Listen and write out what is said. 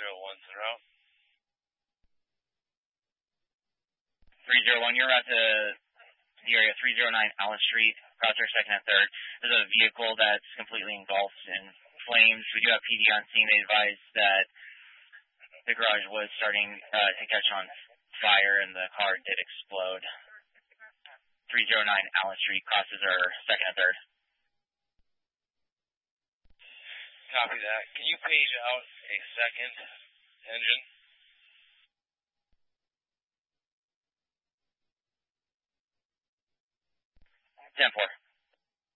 301 to the route. 301, you're at the area 309 Allen Street, across our second and third. There's a vehicle that's completely engulfed in flames. We do have PD on scene. They advised that the garage was starting to catch on fire and the car did explode. 309 Allen Street crosses our second and third. Copy that. Can you page out a second engine? 10-4.